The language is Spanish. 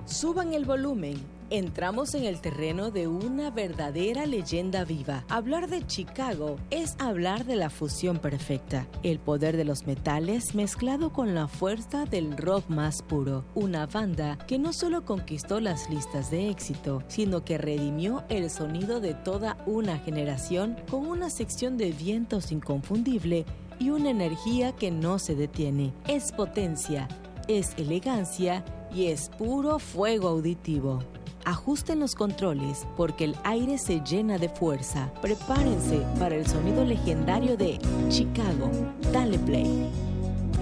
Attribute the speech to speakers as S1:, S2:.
S1: Suban el volumen. Entramos en el terreno de una verdadera leyenda viva. Hablar de Chicago es hablar de la fusión perfecta, el poder de los metales mezclado con la fuerza del rock más puro. Una banda que no solo conquistó las listas de éxito, sino que redimió el sonido de toda una generación con una sección de vientos inconfundible y una energía que no se detiene. Es potencia, es elegancia y es puro fuego auditivo. Ajusten los controles porque el aire se llena de fuerza. Prepárense para el sonido legendario de Chicago. Dale play.